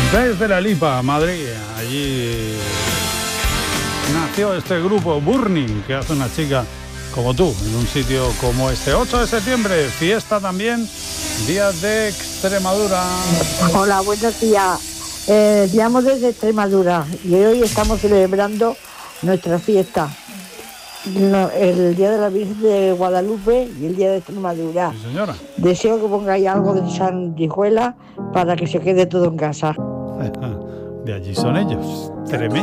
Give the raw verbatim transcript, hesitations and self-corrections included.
Desde La Lipa, Madrid, allí nació este grupo Burning, que hace una chica como tú, en un sitio como este. ocho de septiembre, fiesta también, Día de Extremadura. Hola, buenos días. Eh, llamo desde Extremadura y hoy estamos celebrando nuestra fiesta. No, el Día de la Virgen de Guadalupe y el Día de Extremadura. Sí, señora. Deseo que pongáis algo de sanguijuela para que se quede todo en casa. De allí son ellos. Tremendo.